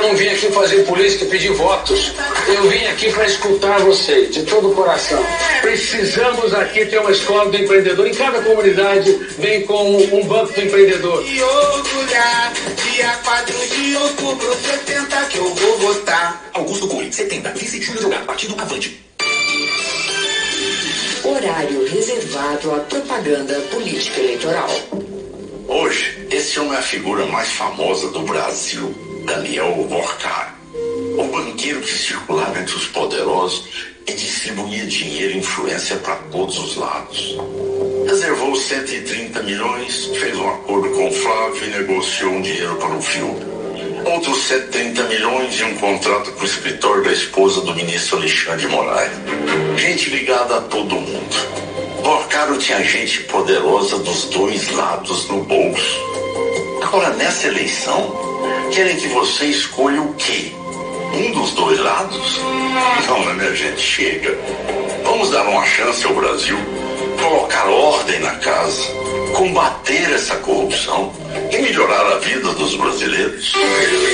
eu não vim aqui fazer política e pedir votos. Eu vim aqui para escutar vocês, de todo o coração. Precisamos aqui ter uma escola do empreendedor. Em cada comunidade vem com um banco do empreendedor. E orgulhar, dia 4 de outubro, 70 que eu vou votar. Augusto Cury, 70, vice Júlio Delgado, Partido Avante. Horário reservado à propaganda política eleitoral. Hoje, esse homem é a figura mais famosa do Brasil, Daniel Vorkar. O banqueiro que circulava entre os poderosos e distribuía dinheiro e influência para todos os lados. Reservou 130 milhões, fez um acordo com o Flávio e negociou um dinheiro para o filme. Outros 130 milhões e um contrato com o escritório da esposa do ministro Alexandre de Moraes. Gente ligada a todo mundo. Vorkar tinha gente poderosa dos dois lados no bolso. Agora, nessa eleição, querem que você escolha o quê? Um dos dois lados? Não, né, minha gente? Chega. Vamos dar uma chance ao Brasil, colocar ordem na casa, combater essa corrupção e melhorar a vida dos brasileiros.